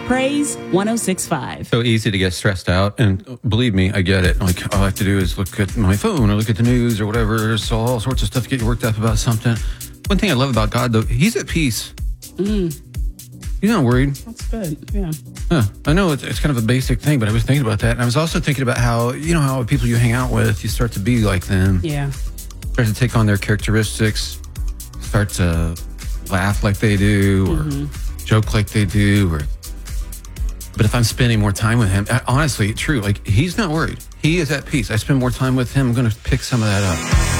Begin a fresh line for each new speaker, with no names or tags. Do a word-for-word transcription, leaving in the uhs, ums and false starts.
Praise one oh six point five.
So easy to get stressed out. And believe me, I get it. Like, all I have to do is look at my phone or look at the news or whatever. So all sorts of stuff to get you worked up about something. One thing I love about God, though, he's at peace.
Mm.
He's not worried.
That's good. Yeah.
Huh. I know it's, it's kind of a basic thing, but I was thinking about that. And I was also thinking about how, you know, how people you hang out with, you start to be like them.
Yeah.
Start to take on their characteristics, start to laugh like they do, or mm-hmm. joke like they do. Or, but if I'm spending more time with him, honestly, true, like he's not worried. He is at peace. I spend more time with him. I'm going to pick some of that up.